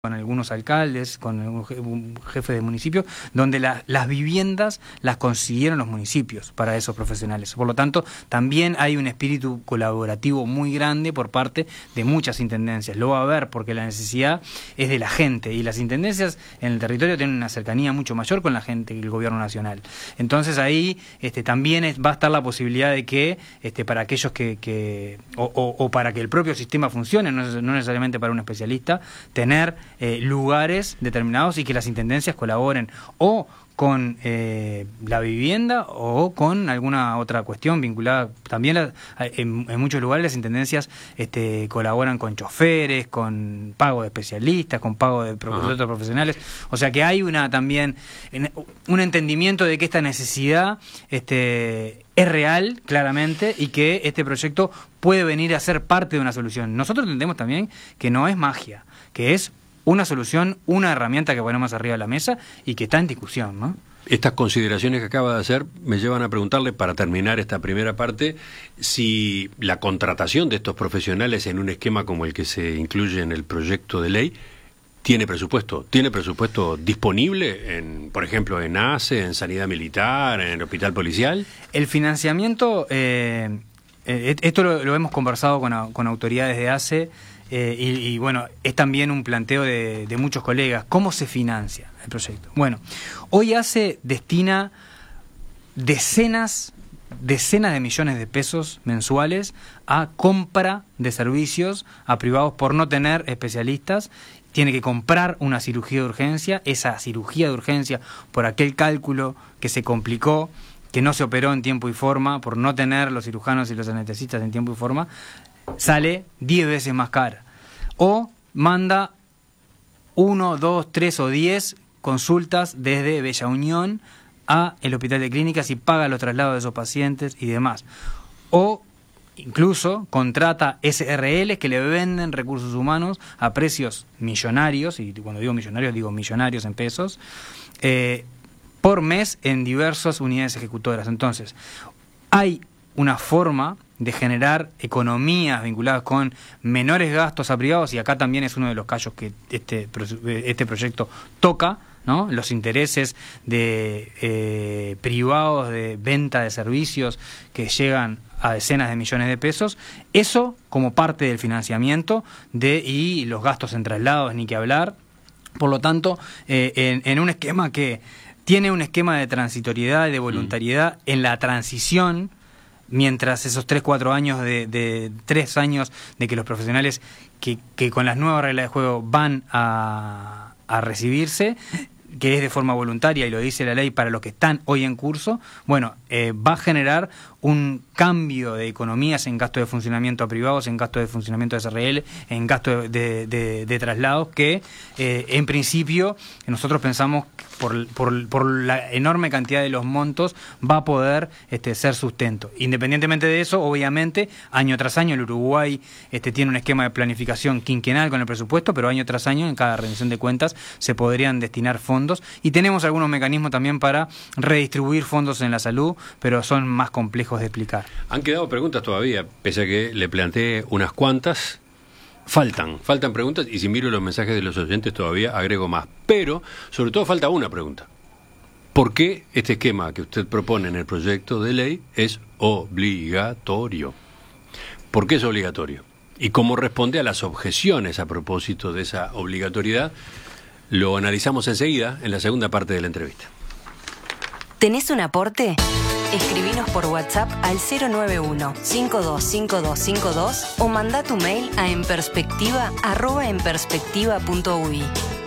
con algunos alcaldes, con un jefe de municipio, donde las viviendas las consiguieron los municipios para esos profesionales. Por lo tanto, también hay un espíritu colaborativo muy grande por parte de muchas intendencias. Lo va a haber porque la necesidad es de la gente, y las intendencias en el territorio tienen una cercanía mucho mayor con la gente que el gobierno nacional. Entonces ahí también va a estar la posibilidad de que para aquellos o para que el propio sistema funcione, no necesariamente para un especialista, tener lugares determinados y que las intendencias colaboren o con la vivienda o con alguna otra cuestión vinculada. También en muchos lugares las intendencias colaboran con choferes, con pago de especialistas, con pago de otros profesionales. O sea que hay también un entendimiento de que esta necesidad es real, claramente, y que este proyecto puede venir a ser parte de una solución. Nosotros entendemos también que no es magia, que es una solución, una herramienta que ponemos arriba de la mesa y que está en discusión, ¿no? Estas consideraciones que acaba de hacer me llevan a preguntarle, para terminar esta primera parte, si la contratación de estos profesionales en un esquema como el que se incluye en el proyecto de ley tiene presupuesto disponible, por ejemplo, en ACE, en Sanidad Militar, en el Hospital Policial. El financiamiento, esto lo hemos conversado con autoridades de ACE. Y bueno, es también un planteo de muchos colegas. ¿Cómo se financia el proyecto? Bueno, hoy ACE destina decenas de millones de pesos mensuales a compra de servicios a privados por no tener especialistas. Tiene que comprar una cirugía de urgencia. Esa cirugía de urgencia, por aquel cálculo que se complicó, que no se operó en tiempo y forma, por no tener los cirujanos y los anestesistas en tiempo y forma, sale 10 veces más cara. O manda 1, 2, 3 o 10 consultas desde Bella Unión a el Hospital de Clínicas y paga los traslados de esos pacientes y demás. O incluso contrata SRL que le venden recursos humanos a precios millonarios, y cuando digo millonarios en pesos, por mes en diversas unidades ejecutoras. Entonces, hay una forma de generar economías vinculadas con menores gastos a privados, y acá también es uno de los callos que este proyecto toca, ¿no? Los intereses de privados de venta de servicios que llegan a decenas de millones de pesos. Eso como parte del financiamiento y los gastos en traslados, ni que hablar. Por lo tanto, en un esquema que tiene un esquema de transitoriedad y de voluntariedad en la transición, mientras esos 3-4 años de 3 años de que los profesionales que con las nuevas reglas de juego van a recibirse, que es de forma voluntaria y lo dice la ley para los que están hoy en curso, bueno, va a generar un cambio de economías en gasto de funcionamiento a privados, en gasto de funcionamiento de SRL, en gasto de traslados, que en principio nosotros pensamos por la enorme cantidad de los montos va a poder ser sustento. Independientemente de eso, obviamente, año tras año el Uruguay tiene un esquema de planificación quinquenal con el presupuesto, pero año tras año en cada rendición de cuentas se podrían destinar fondos, y tenemos algunos mecanismos también para redistribuir fondos en la salud, pero son más complejos de explicar. Han quedado preguntas todavía, pese a que le planteé unas cuantas. Faltan preguntas, y si miro los mensajes de los oyentes todavía agrego más. Pero, sobre todo, falta una pregunta. ¿Por qué este esquema que usted propone en el proyecto de ley es obligatorio? ¿Por qué es obligatorio? ¿Y cómo responde a las objeciones a propósito de esa obligatoriedad? Lo analizamos enseguida en la segunda parte de la entrevista. ¿Tenés un aporte? Escribinos por WhatsApp al 091-525252 o mandá tu mail a enperspectiva@enperspectiva.uy.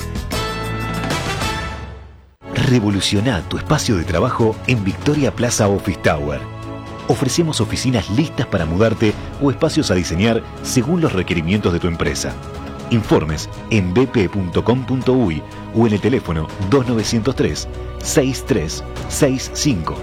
Revoluciona tu espacio de trabajo en Victoria Plaza Office Tower. Ofrecemos oficinas listas para mudarte o espacios a diseñar según los requerimientos de tu empresa. Informes en bp.com.uy o en el teléfono 2903-6365.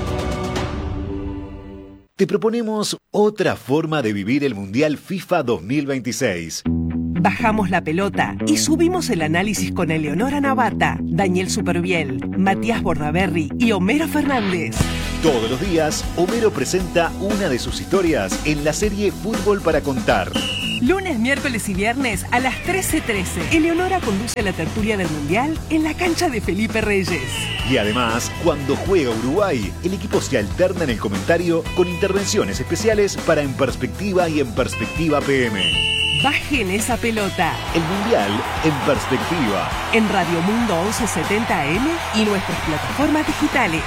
Te proponemos otra forma de vivir el Mundial FIFA 2026. Bajamos la pelota y subimos el análisis con Eleonora Navata, Daniel Superviel, Matías Bordaberry y Homero Fernández. Todos los días, Homero presenta una de sus historias en la serie Fútbol para Contar. Lunes, miércoles y viernes a las 13:13. Eleonora conduce la tertulia del Mundial en la cancha de Felipe Reyes. Y además, cuando juega Uruguay, el equipo se alterna en el comentario con intervenciones especiales para En Perspectiva y En Perspectiva PM. Bajen esa pelota. El Mundial en Perspectiva. En Radio Mundo 1170 AM y nuestras plataformas digitales.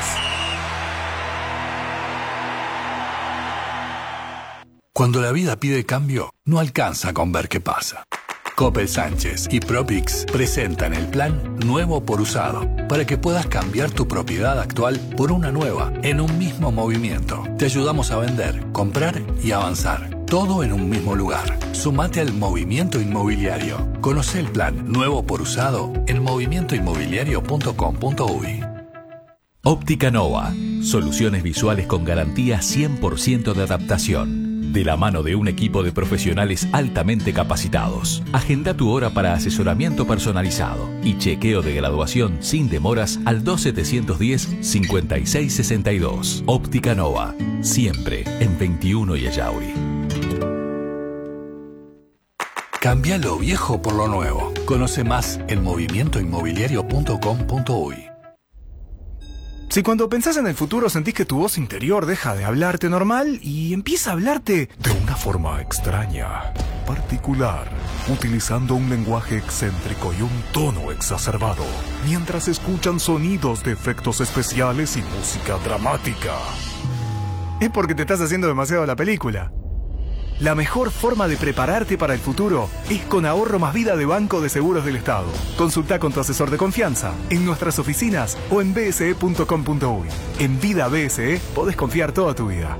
Cuando la vida pide cambio, no alcanza con ver qué pasa. Coppel Sánchez y Propix presentan el plan Nuevo por Usado para que puedas cambiar tu propiedad actual por una nueva en un mismo movimiento. Te ayudamos a vender, comprar y avanzar. Todo en un mismo lugar. Sumate al movimiento inmobiliario. Conoce el plan Nuevo por Usado en movimientoinmobiliario.com.uy. Óptica Nova. Soluciones visuales con garantía 100% de adaptación. De la mano de un equipo de profesionales altamente capacitados. Agenda tu hora para asesoramiento personalizado y chequeo de graduación sin demoras al 2710-5662. Óptica Nova. Siempre en 21 y Ayauri. Cambia lo viejo por lo nuevo. Conoce más en movimientoinmobiliario.com.uy. Si cuando pensás en el futuro sentís que tu voz interior deja de hablarte normal y empieza a hablarte de una forma extraña, particular, utilizando un lenguaje excéntrico y un tono exacerbado, mientras escuchan sonidos de efectos especiales y música dramática, es porque te estás haciendo demasiado la película. La mejor forma de prepararte para el futuro es con Ahorro Más Vida de Banco de Seguros del Estado. Consulta con tu asesor de confianza en nuestras oficinas o en bse.com.uy. En Vida BSE podés confiar toda tu vida.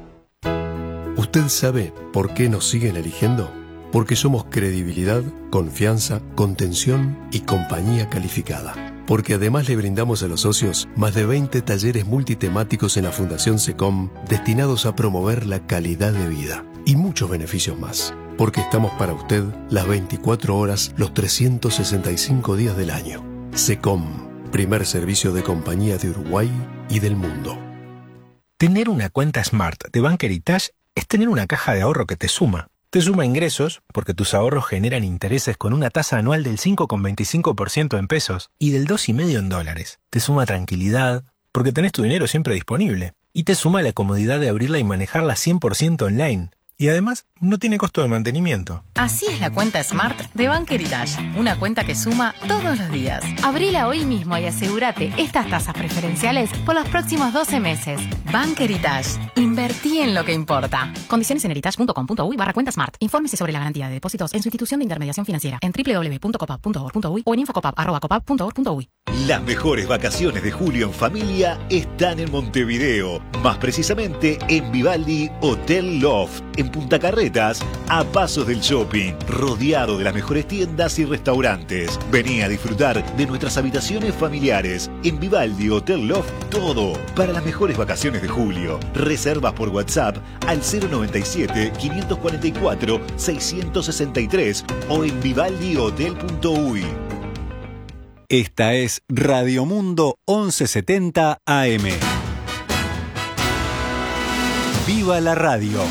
¿Usted sabe por qué nos siguen eligiendo? Porque somos credibilidad, confianza, contención y compañía calificada. Porque además le brindamos a los socios más de 20 talleres multitemáticos en la Fundación SECOM destinados a promover la calidad de vida. Y muchos beneficios más. Porque estamos para usted las 24 horas, los 365 días del año. SECOM, primer servicio de compañía de Uruguay y del mundo. Tener una cuenta Smart de Bank Heritage es tener una caja de ahorro que te suma. Te suma ingresos, porque tus ahorros generan intereses con una tasa anual del 5,25% en pesos y del 2,5% en dólares. Te suma tranquilidad, porque tenés tu dinero siempre disponible. Y te suma la comodidad de abrirla y manejarla 100% online. Y además, no tiene costo de mantenimiento. Así es la cuenta Smart de Bank Heritage. Una cuenta que suma todos los días. Abrila hoy mismo y asegúrate estas tasas preferenciales por los próximos 12 meses. Bank Heritage. Invertí en lo que importa. Condiciones en heritage.com.uy/cuenta Smart. Infórmese sobre la garantía de depósitos en su institución de intermediación financiera en www.copap.org.uy o en infocopap@copap.org.uy. Las mejores vacaciones de julio en familia están en Montevideo. Más precisamente en Vivaldi Hotel Loft. En Punta Carretas, a pasos del shopping, rodeado de las mejores tiendas y restaurantes. Vení a disfrutar de nuestras habitaciones familiares. En Vivaldi Hotel Loft, todo para las mejores vacaciones de julio. Reservas por WhatsApp al 097-544-663 o en vivaldihotel.uy. Esta es Radio Mundo 1170 AM. ¡Viva la radio!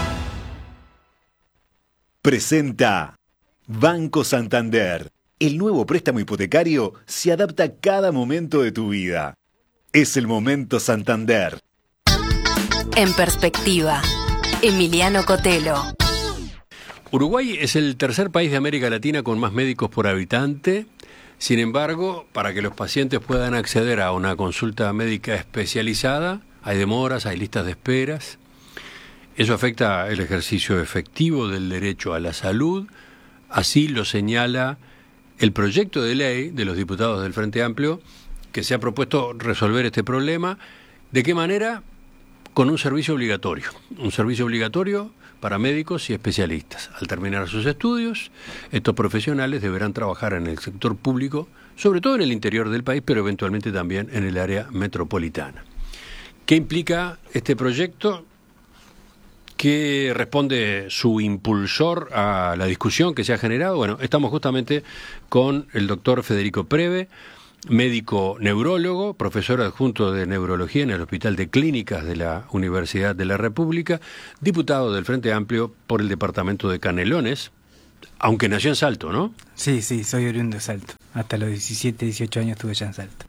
Presenta Banco Santander. El nuevo préstamo hipotecario se adapta a cada momento de tu vida. Es el momento Santander. En Perspectiva, Emiliano Cotelo. Uruguay es el tercer país de América Latina con más médicos por habitante. Sin embargo, para que los pacientes puedan acceder a una consulta médica especializada, hay demoras, hay listas de esperas. Eso afecta el ejercicio efectivo del derecho a la salud. Así lo señala el proyecto de ley de los diputados del Frente Amplio, que se ha propuesto resolver este problema. ¿De qué manera? Con un servicio obligatorio. Un servicio obligatorio para médicos y especialistas. Al terminar sus estudios, estos profesionales deberán trabajar en el sector público, sobre todo en el interior del país, pero eventualmente también en el área metropolitana. ¿Qué implica este proyecto? ¿Qué responde su impulsor a la discusión que se ha generado? Bueno, estamos justamente con el doctor Federico Preve, médico neurólogo, profesor adjunto de neurología en el Hospital de Clínicas de la Universidad de la República, diputado del Frente Amplio por el departamento de Canelones, aunque nació en Salto, ¿no? Sí, soy oriundo de Salto. Hasta los 17, 18 años estuve ya en Salto.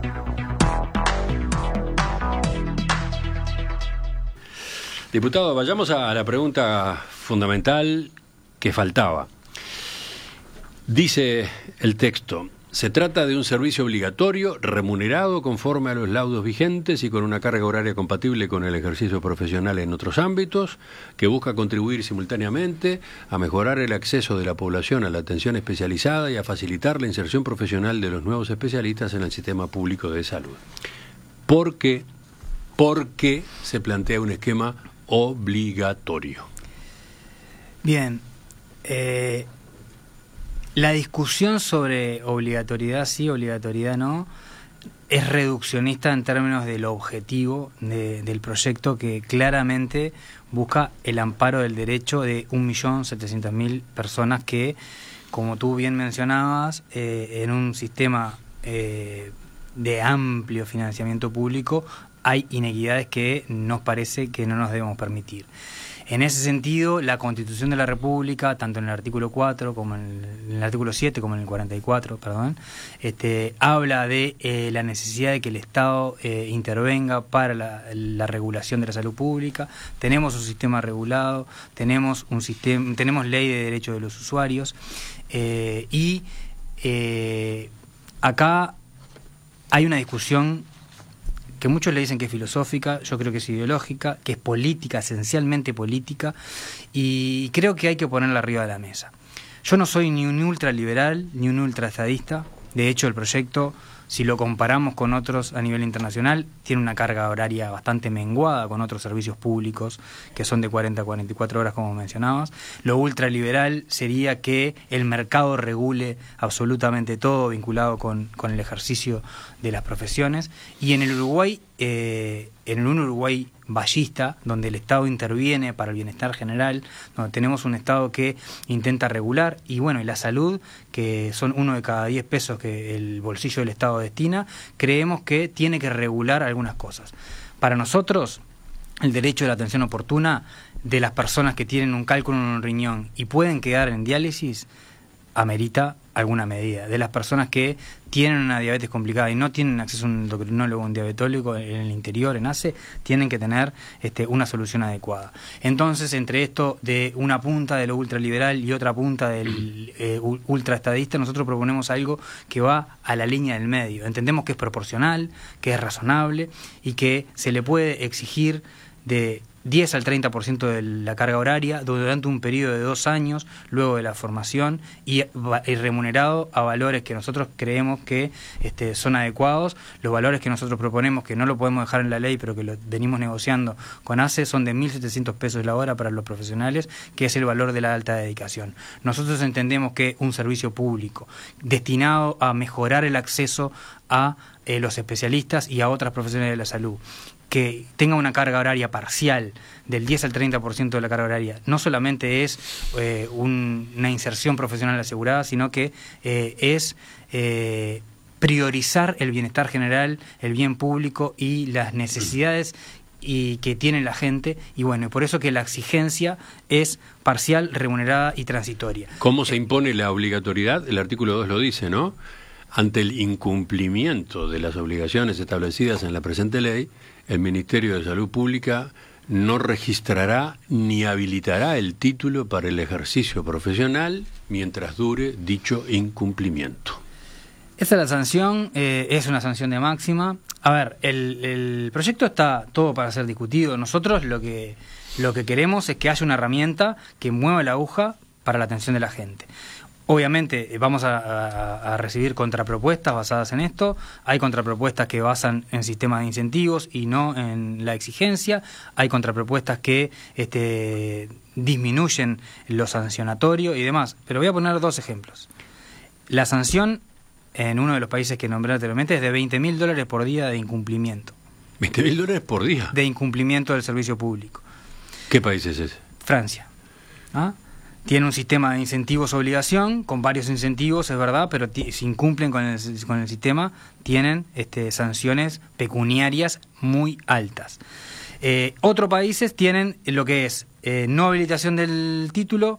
Diputado, vayamos a la pregunta fundamental que faltaba. Dice el texto: se trata de un servicio obligatorio, remunerado conforme a los laudos vigentes y con una carga horaria compatible con el ejercicio profesional en otros ámbitos, que busca contribuir simultáneamente a mejorar el acceso de la población a la atención especializada y a facilitar la inserción profesional de los nuevos especialistas en el sistema público de salud. ¿Por qué se plantea un esquema obligatorio? Bien, la discusión sobre obligatoriedad sí, obligatoriedad no, es reduccionista en términos del objetivo del proyecto, que claramente busca el amparo del derecho de 1.700.000 personas que, como tú bien mencionabas, en un sistema de amplio financiamiento público hay inequidades que nos parece que no nos debemos permitir. En ese sentido, la Constitución de la República, tanto en el artículo 4 como en el artículo 7 como en el 44, habla de la necesidad de que el Estado intervenga para la regulación de la salud pública. Tenemos un sistema regulado, tenemos ley de derechos de los usuarios y acá hay una discusión que muchos le dicen que es filosófica, yo creo que es ideológica, que es política, esencialmente política, y creo que hay que ponerla arriba de la mesa. Yo no soy ni un ultraliberal ni un ultraestadista. De hecho, el proyecto, si lo comparamos con otros a nivel internacional, tiene una carga horaria bastante menguada con otros servicios públicos que son de 40 a 44 horas, como mencionabas. Lo ultraliberal sería que el mercado regule absolutamente todo vinculado con el ejercicio de las profesiones. Y en el Uruguay, en un Uruguay ballista, donde el Estado interviene para el bienestar general, donde tenemos un Estado que intenta regular, y bueno, y la salud, que son 1 de cada 10 pesos que el bolsillo del Estado destina, creemos que tiene que regular algunas cosas. Para nosotros, el derecho de la atención oportuna de las personas que tienen un cálculo en un riñón y pueden quedar en diálisis amerita alguna medida. De las personas que tienen una diabetes complicada y no tienen acceso a un endocrinólogo o un diabetólogo en el interior, en ACE, tienen que tener una solución adecuada. Entonces, entre esto de una punta de lo ultraliberal y otra punta del ultraestadista, nosotros proponemos algo que va a la línea del medio. Entendemos que es proporcional, que es razonable y que se le puede exigir de 10 al 30% de la carga horaria durante un periodo de 2 años luego de la formación y remunerado a valores que nosotros creemos que son adecuados. Los valores que nosotros proponemos, que no lo podemos dejar en la ley pero que lo venimos negociando con ACE, son de 1.700 pesos la hora para los profesionales, que es el valor de la alta dedicación. Nosotros entendemos que un servicio público destinado a mejorar el acceso a los especialistas y a otras profesiones de la salud, que tenga una carga horaria parcial del 10 al 30% de la carga horaria, no solamente es una inserción profesional asegurada, sino que es priorizar el bienestar general, el bien público y las necesidades que tiene la gente, y bueno, por eso que la exigencia es parcial, remunerada y transitoria. ¿Cómo se impone la obligatoriedad? El artículo 2 lo dice, ¿no? Ante el incumplimiento de las obligaciones establecidas en la presente ley, el Ministerio de Salud Pública no registrará ni habilitará el título para el ejercicio profesional mientras dure dicho incumplimiento. Esa es la sanción, es una sanción de máxima. A ver, el proyecto está todo para ser discutido. Nosotros lo que queremos es que haya una herramienta que mueva la aguja para la atención de la gente. Obviamente vamos a recibir contrapropuestas basadas en esto. Hay contrapropuestas que basan en sistemas de incentivos y no en la exigencia. Hay contrapropuestas que disminuyen lo sancionatorio y demás. Pero voy a poner 2 ejemplos. La sanción en uno de los países que nombré anteriormente es de $20.000 por día de incumplimiento. ¿$20.000 por día? De incumplimiento del servicio público. ¿Qué país es ese? Francia. ¿Ah? tiene un sistema de incentivos-obligación, con varios incentivos, es verdad, pero si incumplen con el sistema, tienen sanciones pecuniarias muy altas. Otros países tienen lo que es no habilitación del título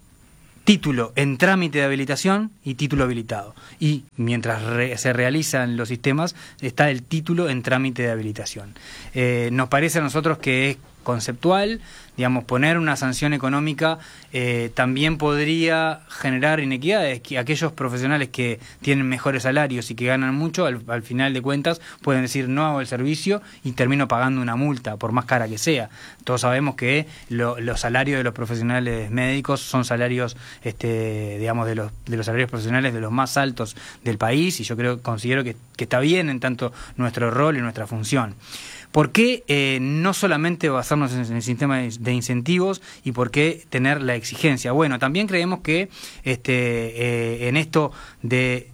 en trámite de habilitación y título habilitado. Y mientras se realizan los sistemas, está el título en trámite de habilitación. Nos parece a nosotros que es conceptual, digamos, poner una sanción económica también podría generar inequidades, que aquellos profesionales que tienen mejores salarios y que ganan mucho, al final de cuentas pueden decir no hago el servicio y termino pagando una multa, por más cara que sea. Todos sabemos que los salarios de los profesionales médicos son salarios, digamos, de los salarios profesionales de los más altos del país, y yo considero que está bien en tanto nuestro rol y nuestra función. ¿Por qué no solamente basarnos en el sistema de incentivos y por qué tener la exigencia? Bueno, también creemos que en esto de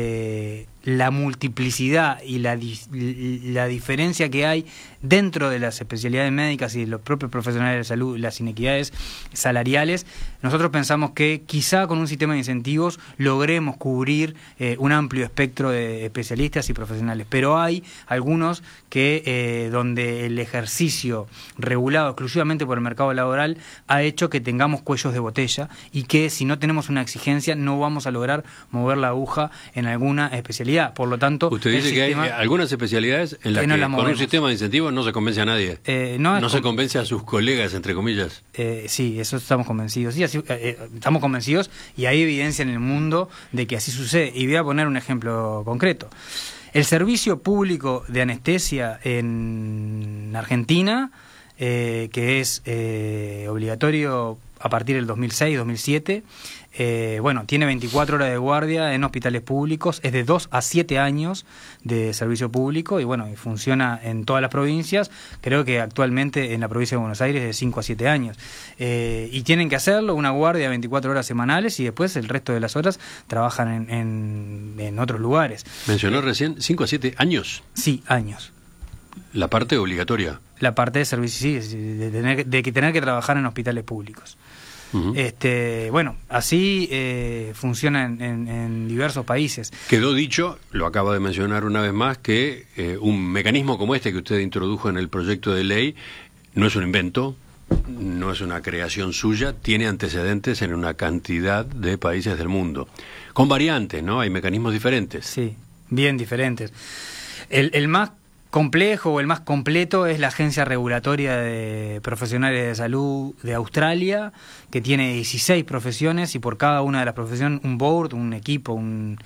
la multiplicidad y la diferencia que hay dentro de las especialidades médicas y de los propios profesionales de salud, las inequidades salariales, nosotros pensamos que quizá con un sistema de incentivos logremos cubrir un amplio espectro de especialistas y profesionales, pero hay algunos que donde el ejercicio regulado exclusivamente por el mercado laboral ha hecho que tengamos cuellos de botella y que si no tenemos una exigencia no vamos a lograr mover la aguja en alguna especialidad. Por lo tanto, usted dice que hay algunas especialidades en las que con un sistema de incentivos no se convence a nadie. No se convence a sus colegas, entre comillas. Sí, eso estamos convencidos. Sí, estamos convencidos y hay evidencia en el mundo de que así sucede. Y voy a poner un ejemplo concreto. El servicio público de anestesia en Argentina, que es obligatorio a partir del 2006-2007, tiene 24 horas de guardia en hospitales públicos, es de 2 a 7 años de servicio público y funciona en todas las provincias. Creo que actualmente en la provincia de Buenos Aires es de 5 a 7 años. Y tienen que hacerlo, una guardia de 24 horas semanales y después el resto de las horas trabajan en otros lugares. ¿Mencionó recién 5 a 7 años? Sí, años. ¿La parte obligatoria? La parte de servicio, sí, de tener que trabajar en hospitales públicos. Uh-huh. Así funciona en diversos países. Quedó dicho, lo acaba de mencionar una vez más, que un mecanismo como este que usted introdujo en el proyecto de ley no es un invento, no es una creación suya, tiene antecedentes en una cantidad de países del mundo. Con variantes, ¿no? Hay mecanismos diferentes. Sí, bien diferentes. El más complejo o el más completo es la Agencia Regulatoria de Profesionales de Salud de Australia, que tiene 16 profesiones y por cada una de las profesiones un board, un equipo,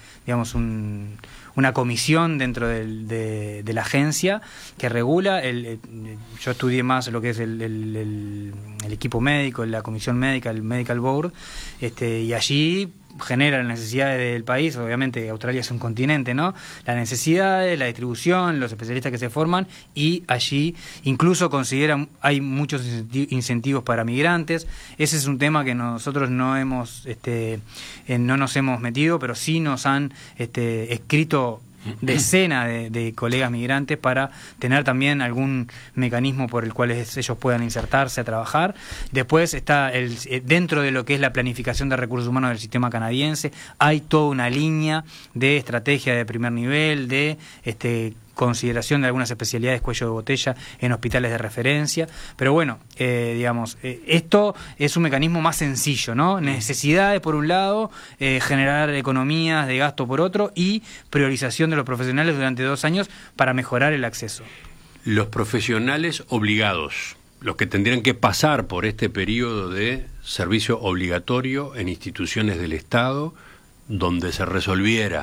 una comisión dentro de la agencia que regula. Yo estudié más lo que es el equipo médico, la comisión médica, el medical board, y allí genera las necesidades del país. Obviamente Australia es un continente, ¿no? Las necesidades, la distribución, los especialistas que se forman, y allí incluso consideran, hay muchos incentivos para migrantes. Ese es un tema que nosotros no nos hemos metido, pero sí nos han escrito decenas de colegas migrantes para tener también algún mecanismo por el cual ellos puedan insertarse a trabajar. Después está dentro de lo que es la planificación de recursos humanos del sistema canadiense, hay toda una línea de estrategia de primer nivel, de consideración de algunas especialidades cuello de botella en hospitales de referencia, pero esto es un mecanismo más sencillo, ¿no? Necesidades por un lado, generar economías de gasto por otro y priorización de los profesionales durante 2 años para mejorar el acceso. Los profesionales obligados, los que tendrían que pasar por este periodo de servicio obligatorio en instituciones del Estado donde se resolviera,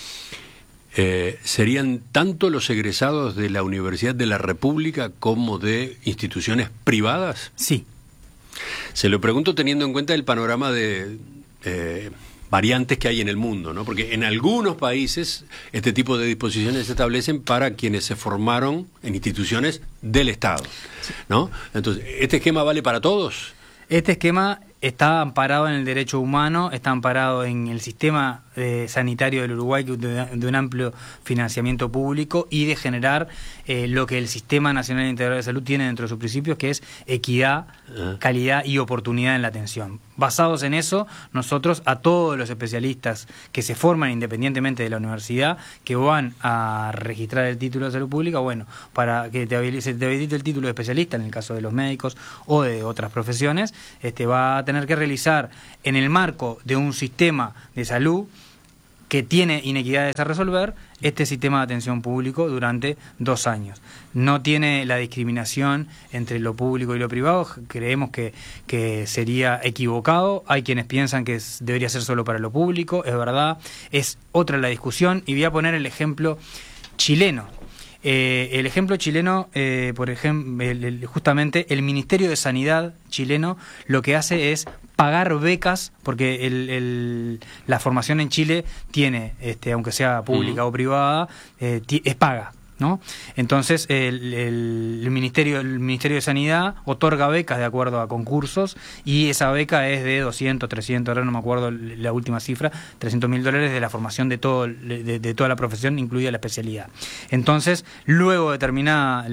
¿serían tanto los egresados de la Universidad de la República como de instituciones privadas? Sí. Se lo pregunto teniendo en cuenta el panorama de variantes que hay en el mundo, ¿no? Porque en algunos países este tipo de disposiciones se establecen para quienes se formaron en instituciones del Estado, ¿no? Entonces, ¿este esquema vale para todos? Este esquema está amparado en el derecho humano, está amparado en el sistema sanitario del Uruguay de un amplio financiamiento público y de generar lo que el Sistema Nacional Integral de Salud tiene dentro de sus principios, que es equidad, calidad y oportunidad en la atención. Basados en eso, nosotros a todos los especialistas que se forman independientemente de la universidad, que van a registrar el título de salud pública, bueno, para que se te habilite el título de especialista, en el caso de los médicos o de otras profesiones, va a tener que realizar en el marco de un sistema de salud que tiene inequidades a resolver, este sistema de atención público durante 2 años. No tiene la discriminación entre lo público y lo privado, creemos que sería equivocado, hay quienes piensan que debería ser solo para lo público, es verdad, es otra la discusión, y voy a poner el ejemplo chileno. El ejemplo chileno, por ejemplo, justamente el Ministerio de Sanidad chileno lo que hace es pagar becas, porque la formación en Chile tiene, aunque sea pública o privada, es paga, ¿no? Entonces el Ministerio de Sanidad otorga becas de acuerdo a concursos, y esa beca es de 200, 300, ahora no me acuerdo la última cifra, $300.000 de la formación de toda la profesión, incluida la especialidad. Entonces, luego de terminada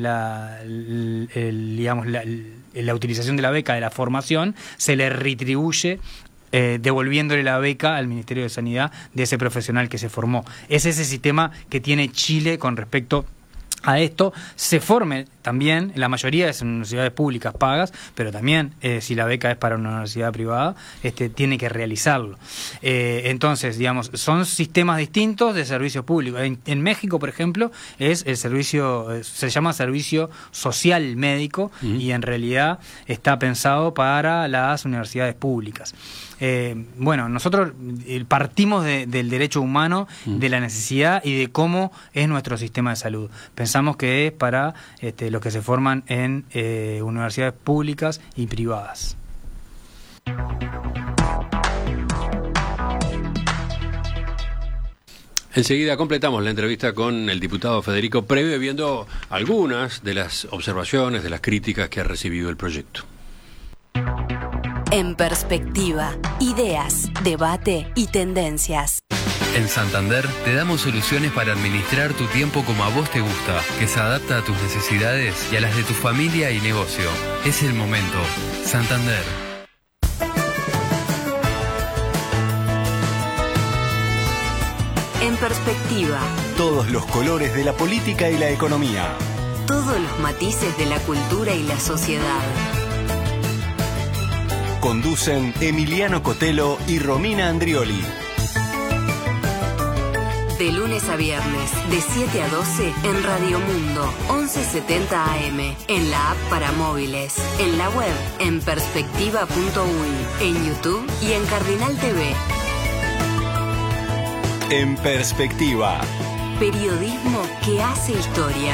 la utilización de la beca, de la formación, se le retribuye devolviéndole la beca al Ministerio de Sanidad de ese profesional que se formó. Es ese sistema que tiene Chile con respecto a esto. Se forme también, la mayoría es en universidades públicas pagas, pero también si la beca es para una universidad privada, tiene que realizarlo. Entonces, digamos, son sistemas distintos de servicios públicos. En México, por ejemplo, es el servicio, se llama servicio social médico, y en realidad está pensado para las universidades públicas. Bueno, nosotros partimos del derecho humano, de la necesidad y de cómo es nuestro sistema de salud. Pensamos que es para los que se forman en universidades públicas y privadas. Enseguida completamos la entrevista con el diputado Federico Preve, viendo algunas de las observaciones, de las críticas que ha recibido el proyecto. En perspectiva, ideas, debate y tendencias. En Santander te damos soluciones para administrar tu tiempo como a vos te gusta, que se adapta a tus necesidades y a las de tu familia y negocio. Es el momento. Santander. En perspectiva. Todos los colores de la política y la economía. Todos los matices de la cultura y la sociedad. Conducen Emiliano Cotelo y Romina Andrioli. De lunes a viernes, de 7 a 12, en Radio Mundo, 1170 AM, en la app para móviles, en la web, en perspectiva.uy, en YouTube y en Cardinal TV. En perspectiva. Periodismo que hace historia.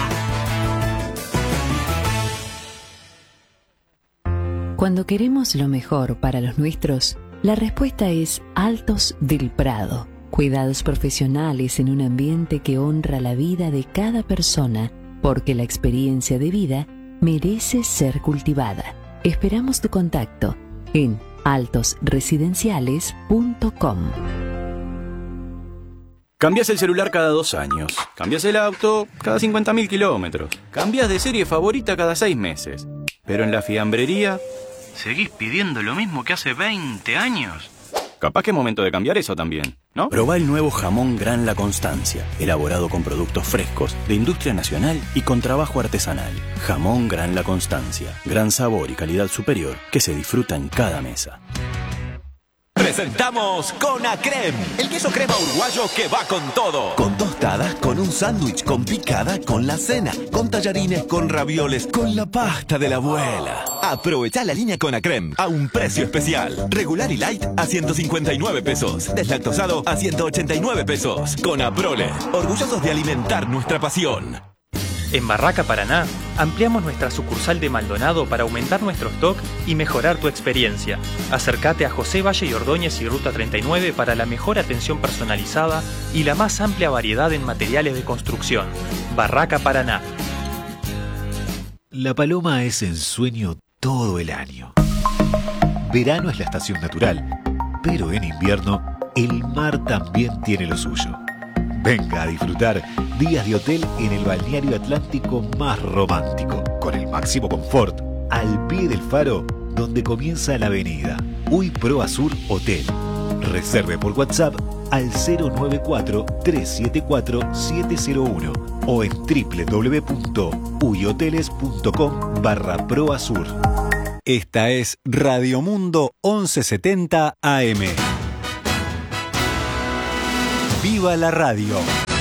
Cuando queremos lo mejor para los nuestros, la respuesta es Altos del Prado. Cuidados profesionales en un ambiente que honra la vida de cada persona, porque la experiencia de vida merece ser cultivada. Esperamos tu contacto en altosresidenciales.com. Cambias el celular cada 2 años. Cambias el auto cada 50.000 kilómetros. Cambias de serie favorita cada 6 meses. Pero en la fiambrería seguís pidiendo lo mismo que hace 20 años. Capaz que es momento de cambiar eso también, ¿no? Probá el nuevo jamón Gran La Constancia, elaborado con productos frescos, de industria nacional y con trabajo artesanal. Jamón Gran La Constancia, gran sabor y calidad superior que se disfruta en cada mesa. Presentamos Conacrem, el queso crema uruguayo que va con todo. Con tostadas, con un sándwich, con picada, con la cena, con tallarines, con ravioles, con la pasta de la abuela. Aprovechá la línea Conacrem a un precio especial. Regular y light a 159 pesos. Deslactosado a 189 pesos. Con Aprole, orgullosos de alimentar nuestra pasión. En Barraca Paraná, ampliamos nuestra sucursal de Maldonado para aumentar nuestro stock y mejorar tu experiencia. Acércate a José Valle y Ordóñez y Ruta 39 para la mejor atención personalizada y la más amplia variedad en materiales de construcción. Barraca Paraná. La paloma es ensueño todo el año. Verano es la estación natural, pero en invierno el mar también tiene lo suyo. Venga a disfrutar días de hotel en el balneario atlántico más romántico, con el máximo confort, al pie del faro, donde comienza la avenida Uy Pro Azur Hotel. Reserve por WhatsApp al 094-374-701 o en www.uyhoteles.com/proazur. Esta es Radio Mundo 1170 AM. ¡Viva la radio!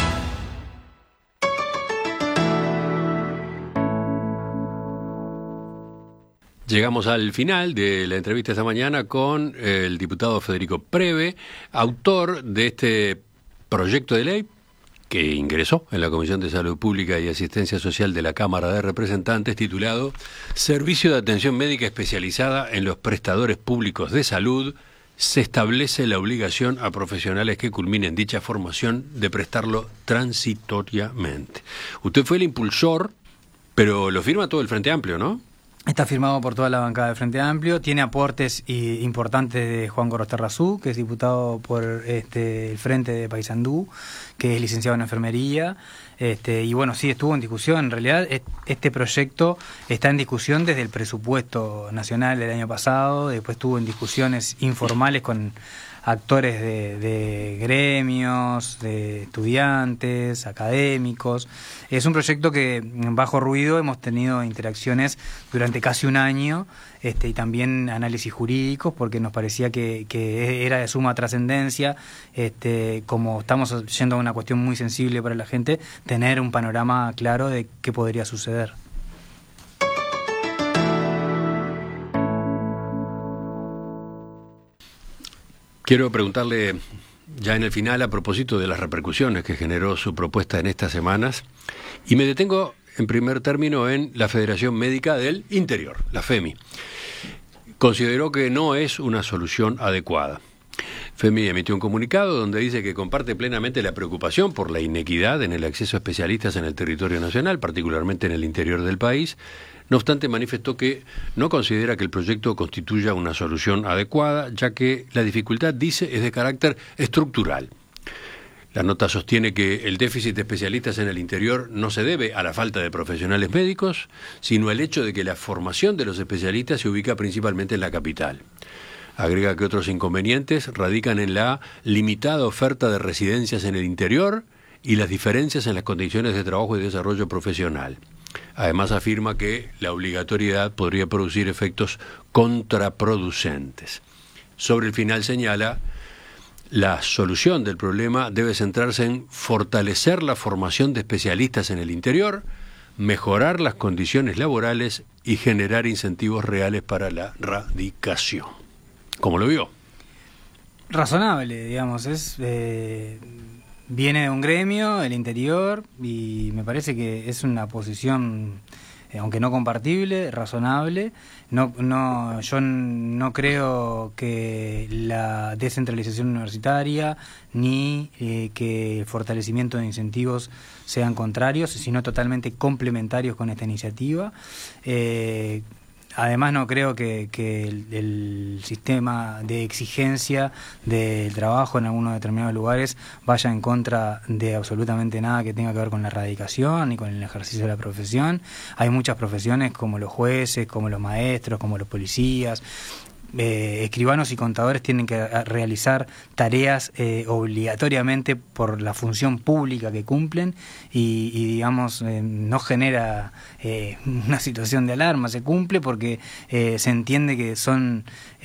Llegamos al final de la entrevista esta mañana con el diputado Federico Preve, autor de este proyecto de ley que ingresó en la Comisión de Salud Pública y Asistencia Social de la Cámara de Representantes, titulado Servicio de Atención Médica Especializada en los Prestadores Públicos de Salud. Se establece la obligación a profesionales que culminen dicha formación de prestarlo transitoriamente. Usted fue el impulsor, pero lo firma todo el Frente Amplio, ¿no? Está firmado por toda la bancada del Frente Amplio, tiene aportes importantes de Juan Gorostarrazú, que es diputado por el Frente de Paysandú, que es licenciado en enfermería, y bueno, sí, estuvo en discusión. En realidad, este proyecto está en discusión desde el presupuesto nacional del año pasado, después estuvo en discusiones informales con actores de gremios, de estudiantes, académicos. Es un proyecto que, bajo ruido, hemos tenido interacciones durante casi un año, y también análisis jurídicos, porque nos parecía que era de suma trascendencia, como estamos yendo a una cuestión muy sensible para la gente, tener un panorama claro de qué podría suceder. Quiero preguntarle ya en el final a propósito de las repercusiones que generó su propuesta en estas semanas, y me detengo en primer término en la Federación Médica del Interior, la FEMI. Consideró que no es una solución adecuada. FEMI emitió un comunicado donde dice que comparte plenamente la preocupación por la inequidad en el acceso a especialistas en el territorio nacional, particularmente en el interior del país. No obstante, manifestó que no considera que el proyecto constituya una solución adecuada, ya que la dificultad, dice, es de carácter estructural. La nota sostiene que el déficit de especialistas en el interior no se debe a la falta de profesionales médicos, sino al hecho de que la formación de los especialistas se ubica principalmente en la capital. Agrega que otros inconvenientes radican en la limitada oferta de residencias en el interior y las diferencias en las condiciones de trabajo y desarrollo profesional. Además, afirma que la obligatoriedad podría producir efectos contraproducentes. Sobre el final señala, la solución del problema debe centrarse en fortalecer la formación de especialistas en el interior, mejorar las condiciones laborales y generar incentivos reales para la radicación. ¿Cómo lo vio? Razonable, digamos, viene de un gremio, el interior, y me parece que es una posición, aunque no compartible, razonable. Yo no creo que la descentralización universitaria ni que el fortalecimiento de incentivos sean contrarios, sino totalmente complementarios con esta iniciativa. Además, no creo que el sistema de exigencia del trabajo en algunos determinados lugares vaya en contra de absolutamente nada que tenga que ver con la erradicación ni con el ejercicio de la profesión. Hay muchas profesiones, como los jueces, como los maestros, como los policías. Escribanos y contadores tienen que realizar tareas obligatoriamente por la función pública que cumplen y digamos, no genera una situación de alarma, se cumple porque se entiende que son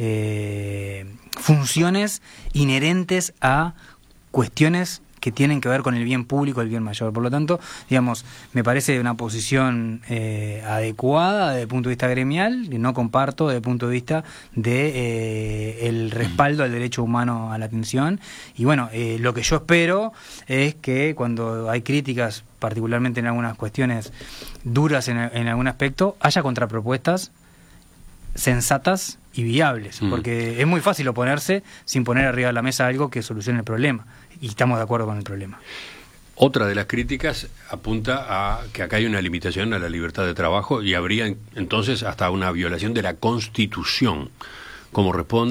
funciones inherentes a cuestiones que tienen que ver con el bien público, el bien mayor. Por lo tanto, digamos, me parece una posición adecuada desde el punto de vista gremial, y no comparto desde el punto de vista de el respaldo al derecho humano a la atención. Y bueno, lo que yo espero es que cuando hay críticas, particularmente en algunas cuestiones duras en algún aspecto, haya contrapropuestas sensatas y viables, porque es muy fácil oponerse sin poner arriba de la mesa algo que solucione el problema, y estamos de acuerdo con el problema. Otra de las críticas apunta a que acá hay una limitación a la libertad de trabajo y habría entonces hasta una violación de la Constitución. ¿Cómo responde?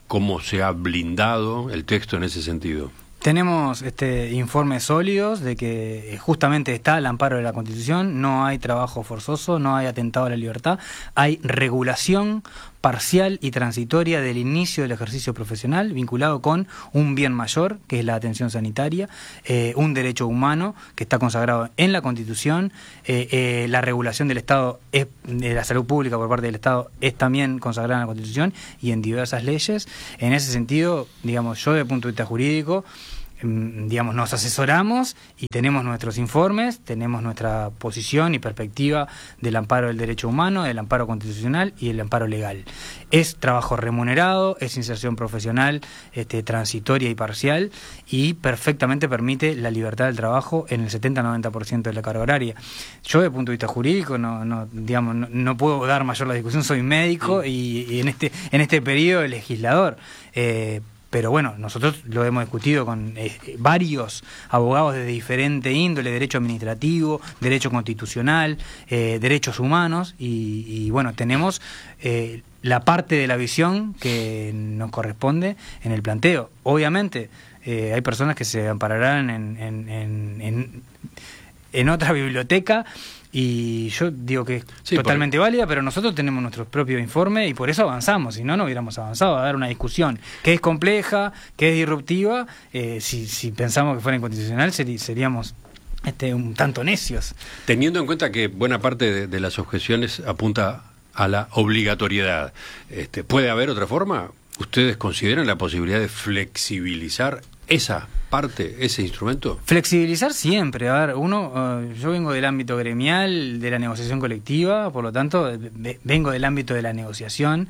cómo se ha blindado el texto en ese sentido. Tenemos informes sólidos de que justamente está el amparo de la Constitución, no hay trabajo forzoso, no hay atentado a la libertad, hay regulación parcial y transitoria del inicio del ejercicio profesional vinculado con un bien mayor, que es la atención sanitaria, un derecho humano que está consagrado en la Constitución, la regulación del Estado, de la salud pública por parte del Estado es también consagrada en la Constitución y en diversas leyes. En ese sentido, digamos, yo desde el punto de vista jurídico, digamos, nos asesoramos y tenemos nuestros informes, tenemos nuestra posición y perspectiva del amparo del derecho humano, del amparo constitucional y el amparo legal. Es trabajo remunerado, es inserción profesional, transitoria y parcial, y perfectamente permite la libertad del trabajo en el 70-90% de la carga horaria. Yo, desde el punto de vista jurídico, no puedo dar mayor la discusión, soy médico y en este periodo legislador. Pero bueno, nosotros lo hemos discutido con varios abogados de diferente índole, derecho administrativo, derecho constitucional, derechos humanos, y bueno, tenemos la parte de la visión que nos corresponde en el planteo. Obviamente, hay personas que se ampararán en otra biblioteca, y yo digo que es totalmente válida, pero nosotros tenemos nuestro propio informe y por eso avanzamos, si no, no hubiéramos avanzado a dar una discusión que es compleja, que es disruptiva. Si pensamos que fuera inconstitucional seríamos un tanto necios. Teniendo en cuenta que buena parte de las objeciones apunta a la obligatoriedad, ¿puede haber otra forma? ¿Ustedes consideran la posibilidad de flexibilizar esa parte, ese instrumento? Flexibilizar siempre. A ver, yo vengo del ámbito gremial, de la negociación colectiva, por lo tanto, vengo del ámbito de la negociación,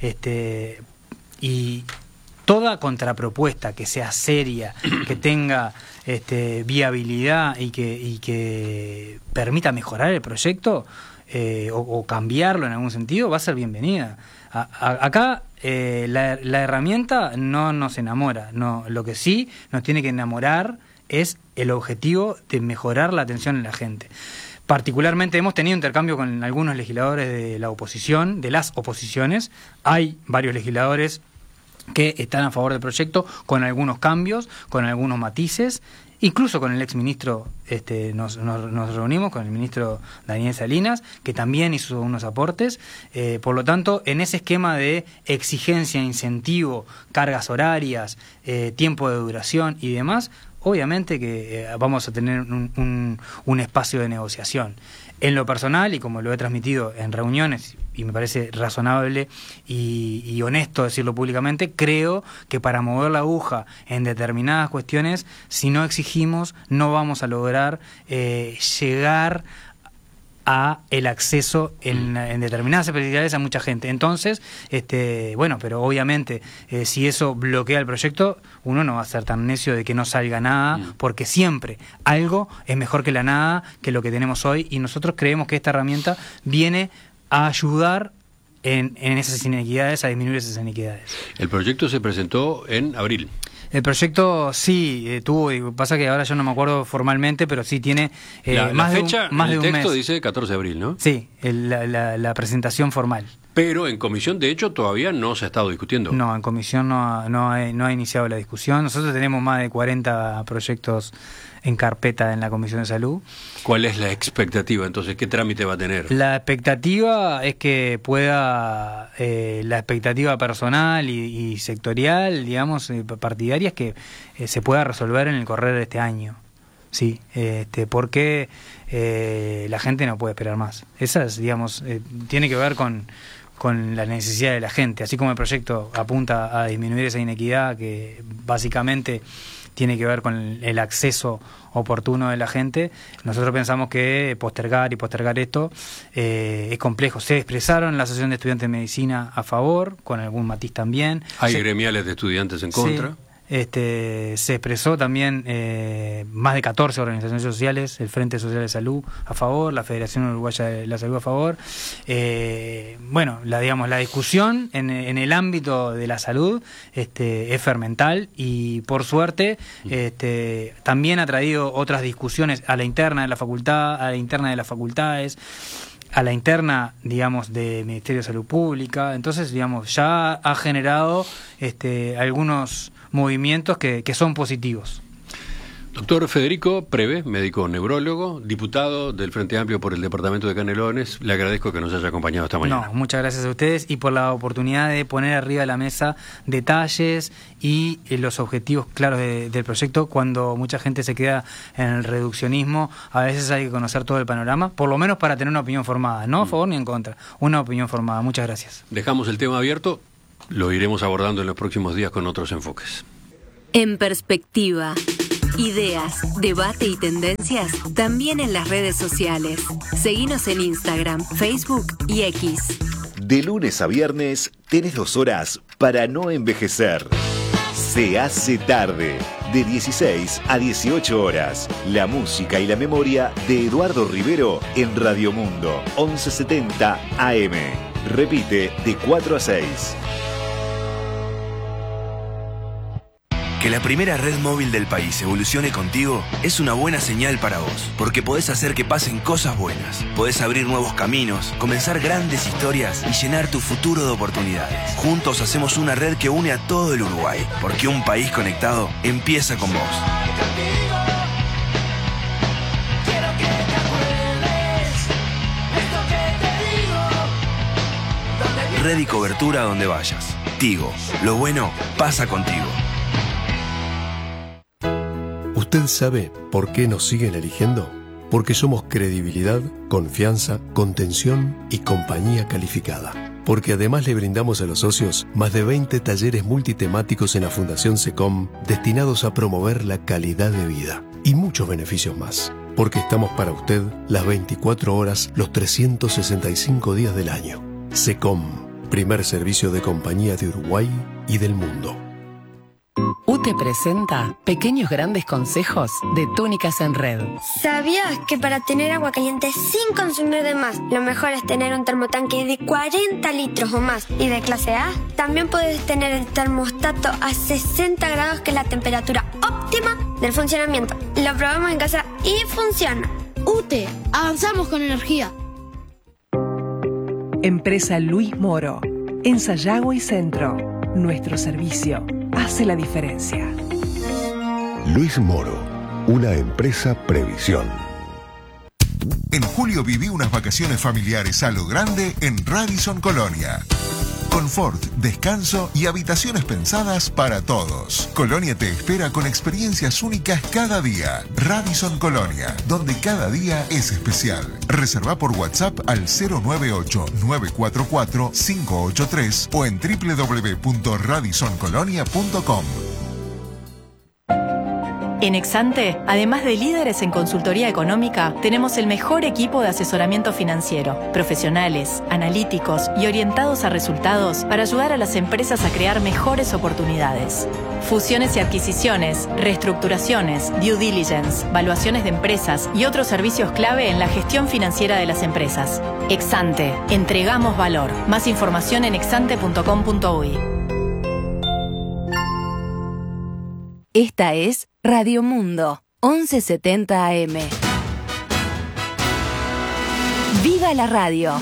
y toda contrapropuesta que sea seria, que tenga viabilidad y que permita mejorar el proyecto o cambiarlo en algún sentido, va a ser bienvenida. Acá la herramienta no nos enamora, no, lo que sí nos tiene que enamorar es el objetivo de mejorar la atención en la gente. Particularmente hemos tenido intercambio con algunos legisladores de la oposición, de las oposiciones. Hay varios legisladores que están a favor del proyecto, con algunos cambios, con algunos matices. Incluso con el exministro nos reunimos, con el ministro Daniel Salinas, que también hizo unos aportes. Por lo tanto, en ese esquema de exigencia, incentivo, cargas horarias, tiempo de duración y demás, obviamente que vamos a tener un espacio de negociación. En lo personal, y como lo he transmitido en reuniones, y me parece razonable y honesto decirlo públicamente, creo que para mover la aguja en determinadas cuestiones, si no exigimos, no vamos a lograr llegar a el acceso en determinadas especialidades a mucha gente. Entonces, bueno, pero obviamente si eso bloquea el proyecto, uno no va a ser tan necio de que no salga nada, porque siempre algo es mejor que la nada, que lo que tenemos hoy, y nosotros creemos que esta herramienta viene a ayudar en esas inequidades, a disminuir esas inequidades. El proyecto se presentó en abril. El proyecto sí tuvo, pasa que ahora yo no me acuerdo formalmente, pero sí tiene más de un mes. El texto dice 14 de abril, ¿no? Sí, la presentación formal. Pero en comisión, de hecho, todavía no se ha estado discutiendo. No, en comisión no ha iniciado la discusión. Nosotros tenemos más de 40 proyectos en carpeta en la Comisión de Salud. ¿Cuál es la expectativa entonces? ¿Qué trámite va a tener? La expectativa es que pueda, la expectativa personal y sectorial, digamos, partidaria, es que se pueda resolver en el correr de este año. Sí, porque la gente no puede esperar más. Esa es, digamos, tiene que ver con la necesidad de la gente. Así como el proyecto apunta a disminuir esa inequidad, que básicamente tiene que ver con el acceso oportuno de la gente, nosotros pensamos que postergar esto es complejo. Se expresaron en la Asociación de Estudiantes de Medicina a favor, con algún matiz también. Hay gremiales de estudiantes en contra. Sí. Se expresó también más de 14 organizaciones sociales, el Frente Social de Salud a favor, la Federación Uruguaya de la Salud a favor. Bueno, la discusión en el ámbito de la salud es fermental, y por suerte también ha traído otras discusiones a la interna de la facultad, a la interna de las facultades, a la interna, digamos, del Ministerio de Salud Pública. Entonces, digamos, ya ha generado algunos movimientos que son positivos. Doctor Federico Preve, médico neurólogo, diputado del Frente Amplio por el departamento de Canelones, le agradezco que nos haya acompañado esta mañana. No, muchas gracias a ustedes y por la oportunidad de poner arriba de la mesa detalles y los objetivos claros del proyecto. Cuando mucha gente se queda en el reduccionismo, a veces hay que conocer todo el panorama, por lo menos para tener una opinión formada, no a favor ni en contra, una opinión formada. Muchas gracias. Dejamos el tema abierto, lo iremos abordando en los próximos días con otros enfoques. En perspectiva. Ideas, debate y tendencias también en las redes sociales. Seguinos en Instagram, Facebook y X. De lunes a viernes tenés 2 horas para no envejecer. Se hace tarde, de 16 a 18 horas. La música y la memoria de Eduardo Rivero en Radio Mundo, 1170 AM. Repite de 4 a 6. Que la primera red móvil del país evolucione contigo es una buena señal para vos, porque podés hacer que pasen cosas buenas. Podés abrir nuevos caminos, comenzar grandes historias y llenar tu futuro de oportunidades. Juntos hacemos una red que une a todo el Uruguay, porque un país conectado empieza con vos. Red y cobertura donde vayas. Tigo, lo bueno pasa contigo. ¿Usted sabe por qué nos siguen eligiendo? Porque somos credibilidad, confianza, contención y compañía calificada. Porque además le brindamos a los socios más de 20 talleres multitemáticos en la Fundación SECOM destinados a promover la calidad de vida. Y muchos beneficios más. Porque estamos para usted las 24 horas, los 365 días del año. SECOM, primer servicio de compañía de Uruguay y del mundo. UTE presenta Pequeños Grandes Consejos de Túnicas en Red. ¿Sabías que para tener agua caliente sin consumir de más, lo mejor es tener un termotanque de 40 litros o más y de clase A? También puedes tener el termostato a 60 grados, que es la temperatura óptima del funcionamiento. Lo probamos en casa y funciona. UTE, avanzamos con energía. Empresa Luis Moro, en Sayago y Centro. Nuestro servicio hace la diferencia. Luis Moro, una empresa Previsión. En julio viví unas vacaciones familiares a lo grande en Radisson Colonia. Confort, descanso y habitaciones pensadas para todos. Colonia te espera con experiencias únicas cada día. Radisson Colonia, donde cada día es especial. Reserva por WhatsApp al 098-944-583 o en www.radissoncolonia.com. En Exante, además de líderes en consultoría económica, tenemos el mejor equipo de asesoramiento financiero, profesionales, analíticos y orientados a resultados para ayudar a las empresas a crear mejores oportunidades. Fusiones y adquisiciones, reestructuraciones, due diligence, valuaciones de empresas y otros servicios clave en la gestión financiera de las empresas. Exante, entregamos valor. Más información en exante.com.uy. Esta es Radio Mundo, 1170 AM. ¡Viva la radio!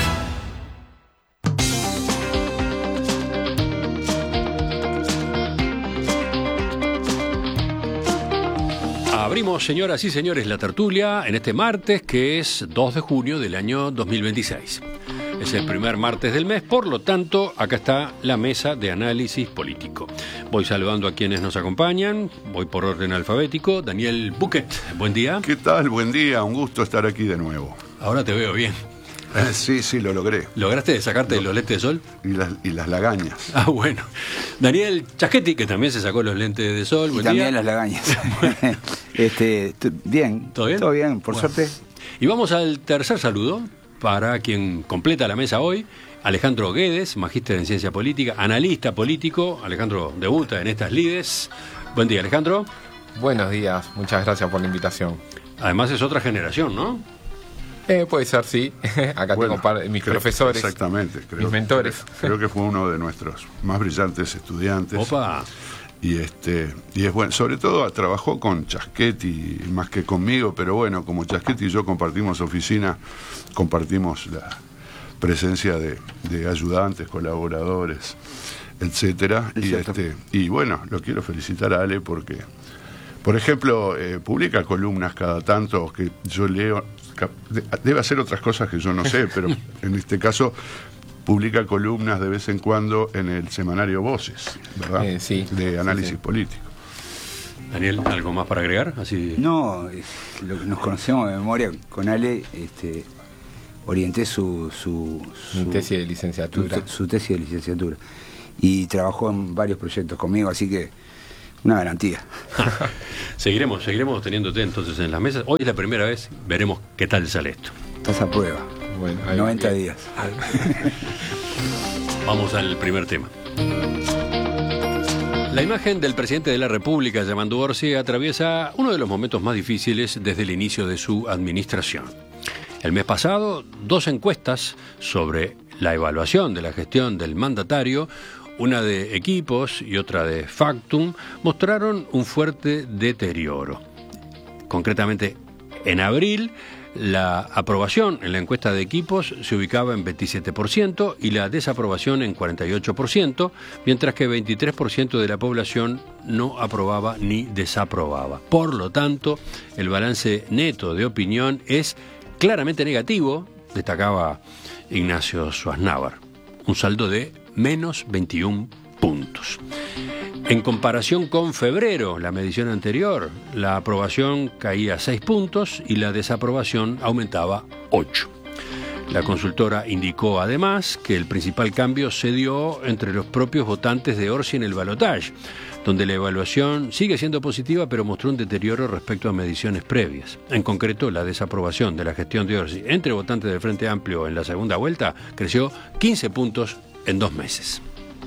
Abrimos, señoras y señores, la tertulia en este martes, que es 2 de junio del año 2026. Es el primer martes del mes, por lo tanto, acá está la mesa de análisis político. Voy saludando a quienes nos acompañan, voy por orden alfabético. Daniel Buquet, buen día. ¿Qué tal? Buen día, un gusto estar aquí de nuevo. Ahora te veo bien. Sí, lo logré. ¿Lograste sacarte los lentes de sol? Y las lagañas. Ah, bueno. Daniel Chaschetti, que también se sacó los lentes de sol. Y también las lagañas. Bien. ¿Todo bien? Todo bien, por suerte. Y vamos al tercer saludo, para quien completa la mesa hoy. Alejandro Guedes, magíster en ciencia política, analista político. Alejandro debuta en estas lides. Buen día, Alejandro. Buenos días, muchas gracias por la invitación. Además es otra generación, ¿no? Puede ser, sí. Acá tengo mis profesores. Exactamente. Mis mentores. Creo que fue uno de nuestros más brillantes estudiantes. Opa. es bueno. Sobre todo trabajó con Chaschetti más que conmigo, pero bueno, como Chaschetti y yo compartimos oficina, compartimos la presencia de ayudantes, colaboradores, etcétera. Y bueno, lo quiero felicitar a Ale porque, por ejemplo, publica columnas cada tanto que yo leo. Debe hacer otras cosas que yo no sé, pero en este caso publica columnas de vez en cuando en el semanario Voces, ¿verdad? Sí. De análisis político. Daniel, ¿algo más para agregar? Así... No, nos conocemos de memoria con Ale. Orienté su tesis de licenciatura. Su tesis de licenciatura. Y trabajó en varios proyectos conmigo, así que una garantía. Seguiremos teniéndote entonces en las mesas. Hoy es la primera vez, veremos qué tal sale esto. Estás a prueba. Bueno, 90 días. Vamos al primer tema. La imagen del presidente de la República, Yamandu Orsi, atraviesa uno de los momentos más difíciles desde el inicio de su administración. El mes pasado, 2 encuestas sobre la evaluación de la gestión del mandatario, una de Equipos y otra de Factum, mostraron un fuerte deterioro. Concretamente, en abril, la aprobación en la encuesta de Equipos se ubicaba en 27% y la desaprobación en 48%, mientras que 23% de la población no aprobaba ni desaprobaba. Por lo tanto, el balance neto de opinión es claramente negativo, destacaba Ignacio Schwarzenegger, un saldo de menos 21 puntos. En comparación con febrero, la medición anterior, la aprobación caía 6 puntos y la desaprobación aumentaba 8. La consultora indicó además que el principal cambio se dio entre los propios votantes de Orsi en el balotaje, donde la evaluación sigue siendo positiva pero mostró un deterioro respecto a mediciones previas. En concreto, la desaprobación de la gestión de Orsi entre votantes del Frente Amplio en la segunda vuelta creció 15 puntos en 2 meses.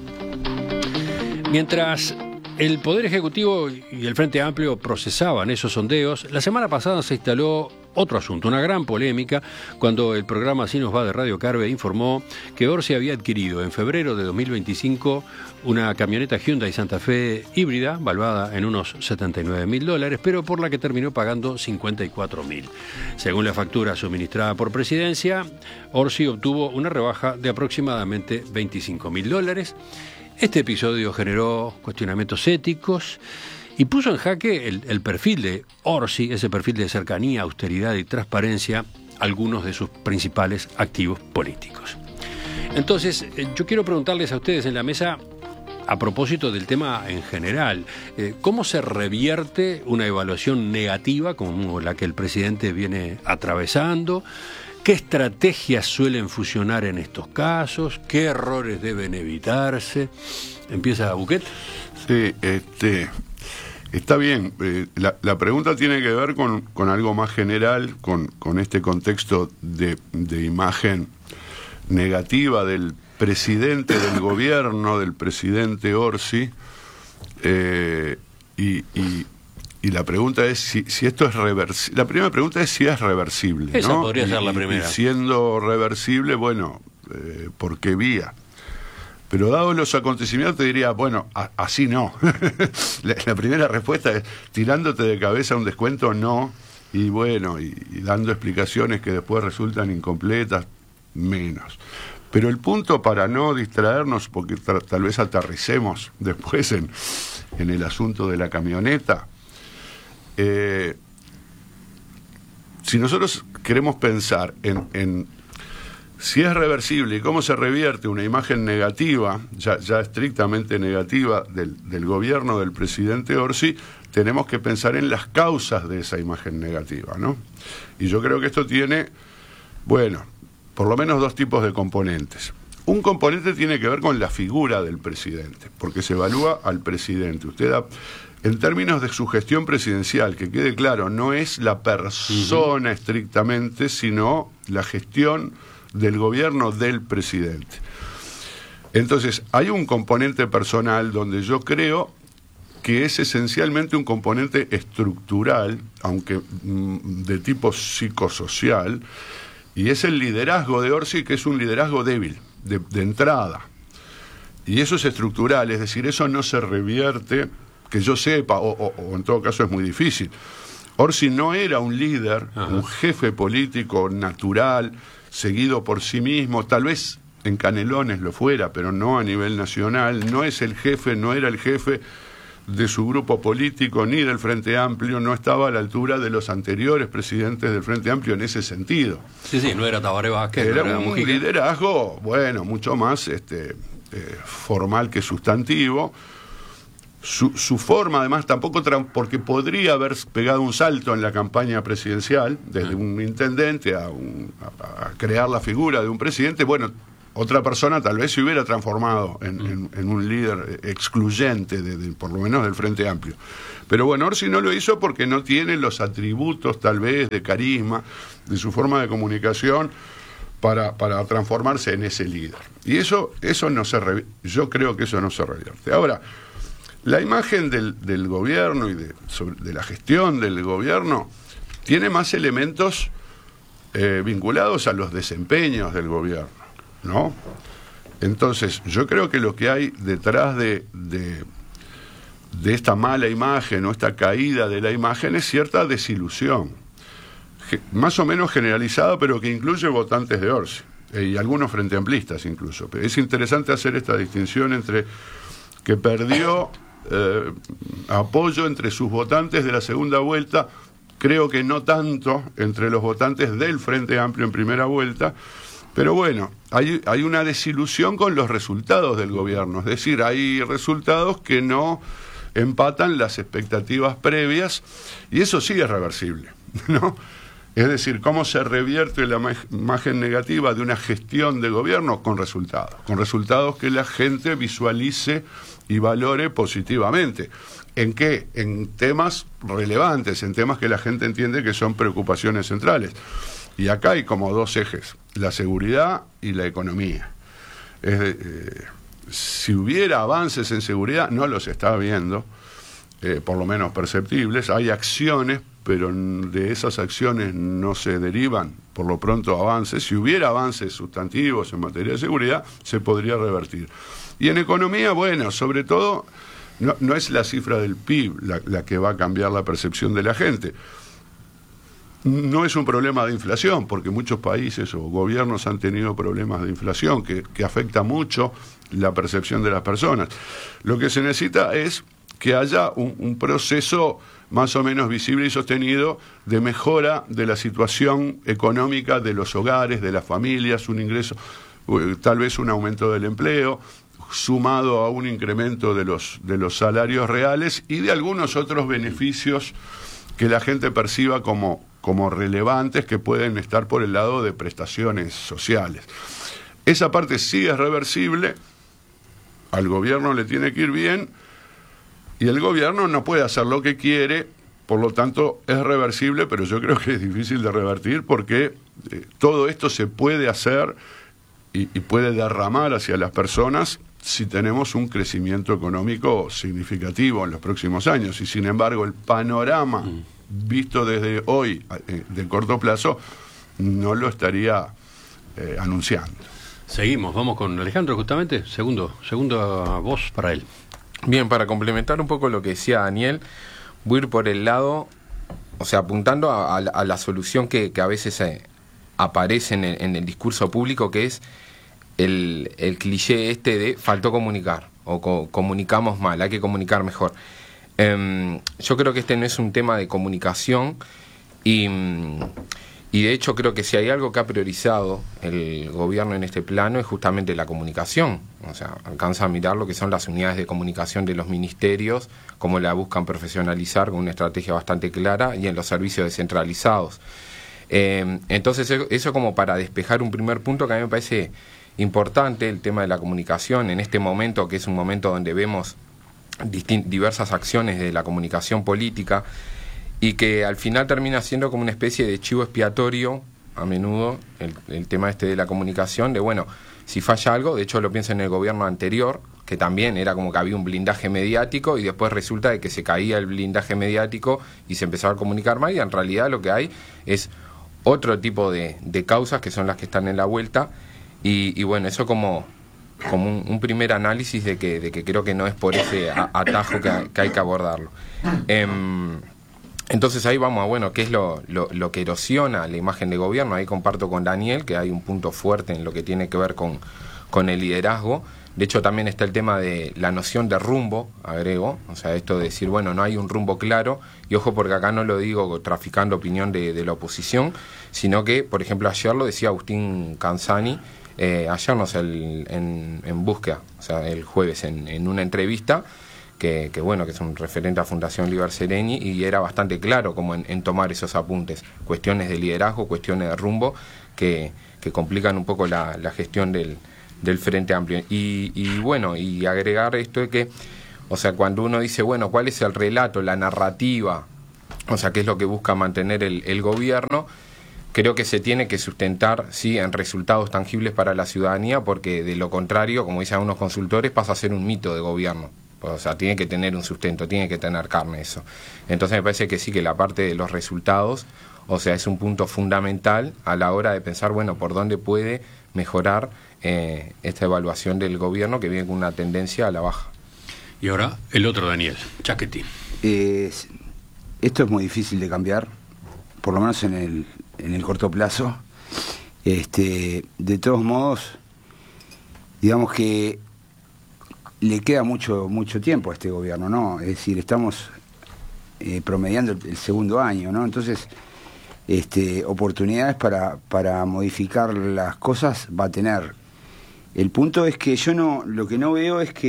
Mientras el Poder Ejecutivo y el Frente Amplio procesaban esos sondeos, la semana pasada se instaló otro asunto, una gran polémica, cuando el programa Así nos va de Radio Carve informó que Orsi había adquirido en febrero de 2025 una camioneta Hyundai Santa Fe híbrida, valuada en unos $79.000, pero por la que terminó pagando $54.000. Según la factura suministrada por Presidencia, Orsi obtuvo una rebaja de aproximadamente $25.000. Este episodio generó cuestionamientos éticos y puso en jaque el perfil de Orsi, ese perfil de cercanía, austeridad y transparencia, algunos de sus principales activos políticos. Entonces, yo quiero preguntarles a ustedes en la mesa, a propósito del tema en general, ¿cómo se revierte una evaluación negativa como la que el presidente viene atravesando? ¿Qué estrategias suelen funcionar en estos casos? ¿Qué errores deben evitarse? ¿Empieza Buquet? Sí, está bien. La pregunta tiene que ver con algo más general, con este contexto de imagen negativa del presidente del gobierno, del presidente Orsi, y la pregunta es si esto es reversible. La primera pregunta es si es reversible, ¿no? Esa podría ser la primera. Y siendo reversible, bueno, ¿por qué vía? Pero dados los acontecimientos te diría, bueno, así no. La primera respuesta es, tirándote de cabeza un descuento, no. Y bueno, y dando explicaciones que después resultan incompletas, menos. Pero el punto, para no distraernos, porque tal vez aterricemos después en el asunto de la camioneta, si nosotros queremos pensar en si es reversible y cómo se revierte una imagen negativa, ya estrictamente negativa, del gobierno del presidente Orsi, tenemos que pensar en las causas de esa imagen negativa, ¿no? Y yo creo que esto tiene, bueno, por lo menos 2 tipos de componentes. Un componente tiene que ver con la figura del presidente, porque se evalúa al presidente. En términos de su gestión presidencial, que quede claro, no es la persona estrictamente, sino la gestión del gobierno del presidente. Entonces, hay un componente personal donde yo creo que es esencialmente un componente estructural, aunque de tipo psicosocial, y es el liderazgo de Orsi, que es un liderazgo débil, de entrada. Y eso es estructural, es decir, eso no se revierte, que yo sepa, o en todo caso es muy difícil. Orsi no era un líder, un jefe político natural, seguido por sí mismo, tal vez en Canelones lo fuera, pero no a nivel nacional. No es el jefe, no era el jefe de su grupo político ni del Frente Amplio, no estaba a la altura de los anteriores presidentes del Frente Amplio en ese sentido. Sí, no era Tabaré Vázquez. Era no era un Mujica. liderazgo, bueno, mucho más formal que sustantivo. Su forma, además, tampoco, porque podría haber pegado un salto en la campaña presidencial, desde un intendente a crear la figura de un presidente. Bueno, otra persona tal vez se hubiera transformado en un líder excluyente, por lo menos del Frente Amplio. Pero bueno, Orsi no lo hizo porque no tiene los atributos, tal vez, de carisma, de su forma de comunicación, para transformarse en ese líder. Y eso no yo creo que eso no se revierte. Ahora, la imagen del gobierno y de la gestión del gobierno tiene más elementos vinculados a los desempeños del gobierno, ¿no? Entonces, yo creo que lo que hay detrás de esta mala imagen o esta caída de la imagen es cierta desilusión, más o menos generalizada, pero que incluye votantes de Orsi y algunos frente amplistas incluso. Pero es interesante hacer esta distinción entre que perdió apoyo entre sus votantes de la segunda vuelta, creo que no tanto entre los votantes del Frente Amplio en primera vuelta, pero bueno, hay una desilusión con los resultados del gobierno, es decir, hay resultados que no empatan las expectativas previas, y eso sí es reversible, ¿no? Es decir, cómo se revierte la imagen negativa de una gestión de gobierno con resultados que la gente visualice y valore positivamente. ¿En qué? En temas relevantes, en temas que la gente entiende que son preocupaciones centrales. Y acá hay como dos ejes, la seguridad y la economía. Si hubiera avances en seguridad, no los está viendo, por lo menos perceptibles. Hay acciones, pero de esas acciones no se derivan, por lo pronto, avances. Si hubiera avances sustantivos en materia de seguridad, se podría revertir. Y en economía, bueno, sobre todo, no es la cifra del PIB la que va a cambiar la percepción de la gente. No es un problema de inflación, porque muchos países o gobiernos han tenido problemas de inflación que afecta mucho la percepción de las personas. Lo que se necesita es que haya un proceso más o menos visible y sostenido de mejora de la situación económica de los hogares, de las familias, un ingreso, tal vez un aumento del empleo, sumado a un incremento de los salarios reales y de algunos otros beneficios que la gente perciba como relevantes, que pueden estar por el lado de prestaciones sociales. Esa parte sí es reversible, al gobierno le tiene que ir bien, y el gobierno no puede hacer lo que quiere, por lo tanto es reversible, pero yo creo que es difícil de revertir porque todo esto se puede hacer y puede derramar hacia las personas si tenemos un crecimiento económico significativo en los próximos años. Y sin embargo el panorama visto desde hoy, de corto plazo, no lo estaría anunciando. Seguimos, vamos con Alejandro justamente, segunda voz para él. Bien, para complementar un poco lo que decía Daniel, voy a ir por el lado, o sea, apuntando a la solución que a veces aparece en el discurso público, que es el cliché de faltó comunicar, o comunicamos mal, hay que comunicar mejor. Yo creo que este no es un tema de comunicación y de hecho creo que si hay algo que ha priorizado el gobierno en este plano es justamente la comunicación. O sea, alcanza a mirar lo que son las unidades de comunicación de los ministerios, cómo la buscan profesionalizar con una estrategia bastante clara, y en los servicios descentralizados. Entonces eso como para despejar un primer punto que a mí me parece importante, el tema de la comunicación en este momento, que es un momento donde vemos diversas acciones de la comunicación política y que al final termina siendo como una especie de chivo expiatorio a menudo el tema de la comunicación, de bueno, si falla algo, de hecho lo pienso en el gobierno anterior, que también era como que había un blindaje mediático y después resulta de que se caía el blindaje mediático y se empezaba a comunicar mal, y en realidad lo que hay es otro tipo de causas que son las que están en la vuelta, y bueno, eso como como un primer análisis de que creo que no es por ese atajo que hay que abordarlo. Entonces ahí vamos a, bueno, ¿qué es lo que erosiona la imagen de gobierno? Ahí comparto con Daniel que hay un punto fuerte en lo que tiene que ver con el liderazgo. De hecho, también está el tema de la noción de rumbo, agrego, o sea, esto de decir, bueno, no hay un rumbo claro, y ojo porque acá no lo digo traficando opinión de la oposición, sino que, por ejemplo, ayer lo decía Agustín Canzani, ayer, no sé, en Búsqueda, o sea, el jueves, en una entrevista, que bueno, que es un referente a Fundación Liber Sereni, y era bastante claro como en tomar esos apuntes, cuestiones de liderazgo, cuestiones de rumbo, que complican un poco la gestión del Frente Amplio. Y bueno, y agregar esto de que, o sea, cuando uno dice, bueno, ¿cuál es el relato, la narrativa? O sea, ¿qué es lo que busca mantener el gobierno? Creo que se tiene que sustentar, sí, en resultados tangibles para la ciudadanía, porque de lo contrario, como dicen algunos consultores, pasa a ser un mito de gobierno. O sea, tiene que tener un sustento, tiene que tener carne eso. Entonces me parece que sí, que la parte de los resultados, o sea, es un punto fundamental a la hora de pensar, bueno, por dónde puede mejorar esta evaluación del gobierno que viene con una tendencia a la baja. Y ahora el otro Daniel, Chaquetti. Esto es muy difícil de cambiar, por lo menos en el corto plazo. De todos modos, digamos que le queda mucho tiempo a este gobierno, ¿no? Es decir, estamos promediando el segundo año, ¿no? Entonces, oportunidades para modificar las cosas va a tener. El punto es que lo que no veo es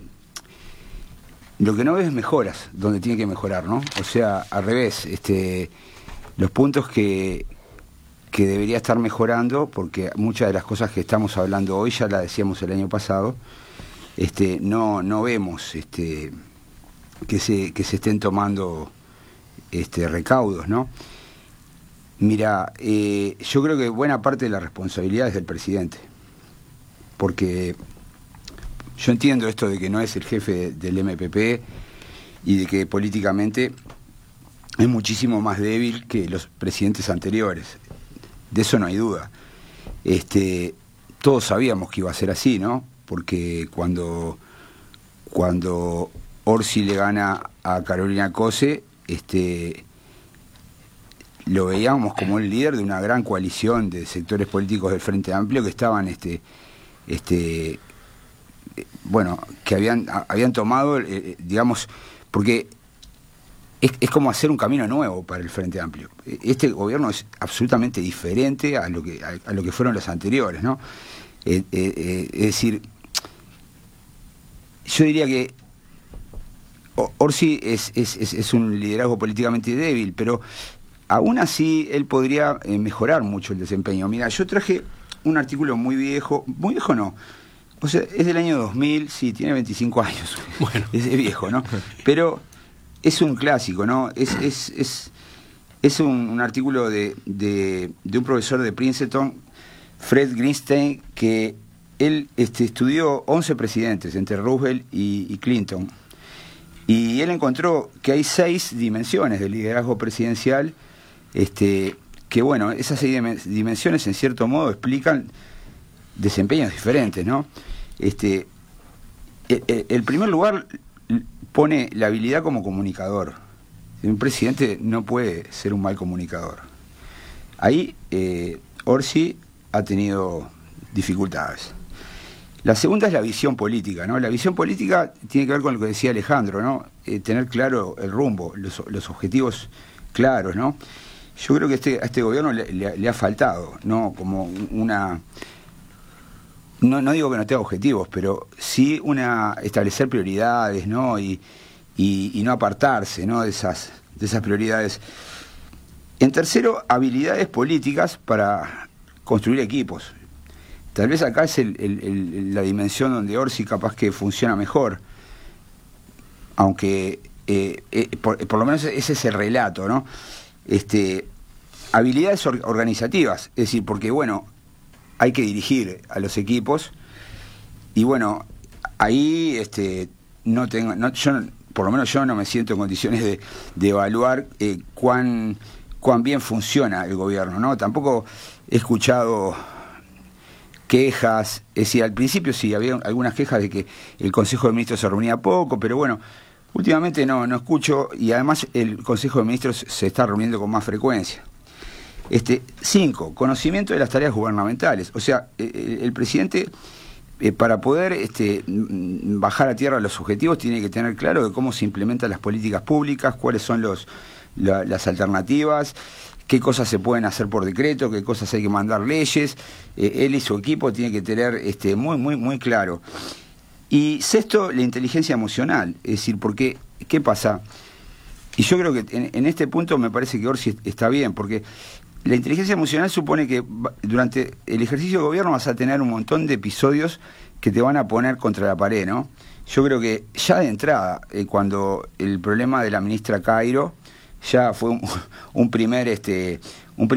mejoras donde tiene que mejorar, ¿no? O sea, al revés, los puntos que debería estar mejorando, porque muchas de las cosas que estamos hablando hoy ya las decíamos el año pasado, no vemos que se estén tomando recaudos, ¿no? Mira, yo creo que buena parte de la responsabilidad es del presidente, porque yo entiendo esto de que no es el jefe del MPP y de que políticamente es muchísimo más débil que los presidentes anteriores, de eso no hay duda. Todos sabíamos que iba a ser así, ¿no? Porque cuando Orsi le gana a Carolina Cose, lo veíamos como el líder de una gran coalición de sectores políticos del Frente Amplio que estaban bueno, que habían tomado, digamos, porque es como hacer un camino nuevo para el Frente Amplio. Este gobierno es absolutamente diferente a lo que fueron los anteriores, ¿no? Es decir, yo diría que Orsi es un liderazgo políticamente débil, pero aún así él podría mejorar mucho el desempeño. Mira, yo traje un artículo muy viejo no, o sea, es del año 2000, sí, tiene 25 años, bueno. Es viejo, ¿no? Pero es un clásico, ¿no? Es un artículo de un profesor de Princeton, Fred Greenstein, que él estudió 11 presidentes, entre Roosevelt y Clinton, y él encontró que hay 6 dimensiones del liderazgo presidencial, que bueno, esas 6 dimensiones en cierto modo explican desempeños diferentes, ¿no? El primer lugar pone la habilidad como comunicador. Un presidente no puede ser un mal comunicador. Ahí Orsi ha tenido dificultades. La segunda es la visión política, ¿no? La visión política tiene que ver con lo que decía Alejandro, ¿no? Tener claro el rumbo, los objetivos claros, ¿no? Yo creo que a este gobierno le ha faltado, ¿no? Como una... No digo que no tenga objetivos, pero sí establecer prioridades, ¿no? Y no apartarse, ¿no? de esas prioridades. En tercero, habilidades políticas para construir equipos. Tal vez acá es la dimensión donde Orsi capaz que funciona mejor, aunque por lo menos ese es el relato, ¿no? Habilidades organizativas, es decir, porque bueno, hay que dirigir a los equipos y bueno, ahí por lo menos yo no me siento en condiciones de evaluar cuán bien funciona el gobierno, ¿no? Tampoco he escuchado quejas. Es decir, al principio sí había algunas quejas de que el Consejo de Ministros se reunía poco, pero bueno, últimamente no escucho, y además el Consejo de Ministros se está reuniendo con más frecuencia. 5, conocimiento de las tareas gubernamentales. O sea, el presidente, para poder bajar a tierra los objetivos, tiene que tener claro de cómo se implementan las políticas públicas, cuáles son las alternativas, qué cosas se pueden hacer por decreto, qué cosas hay que mandar leyes. Él y su equipo tienen que tener muy claro. Y 6, la inteligencia emocional. Es decir, porque, ¿qué pasa? Y yo creo que en este punto me parece que Orsi está bien, porque la inteligencia emocional supone que durante el ejercicio de gobierno vas a tener un montón de episodios que te van a poner contra la pared, ¿no? Yo creo que ya de entrada, cuando el problema de la ministra Cairo ya fue un primer